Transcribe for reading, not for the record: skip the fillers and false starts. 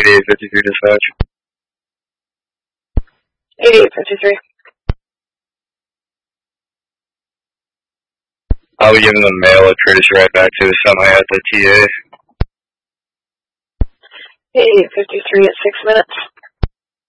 8853 dispatch. 8853. I'll be giving the mail a courtesy right back to the semi at the TA. 8853 at 6 minutes.